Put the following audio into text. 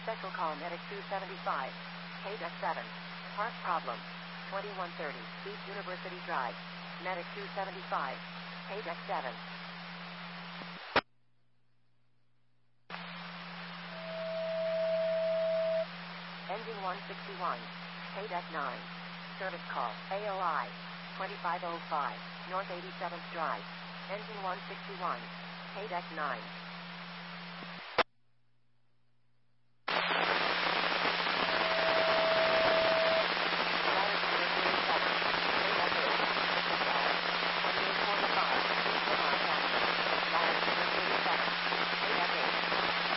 Special call Medic 275. KDEC 7. Park problem. 2130 East University Drive. Medic 275. KDEC 7. Engine 161. KDEC 9. Service call. AOI. 2505. North 87th Drive. Engine 161. KDEC 9.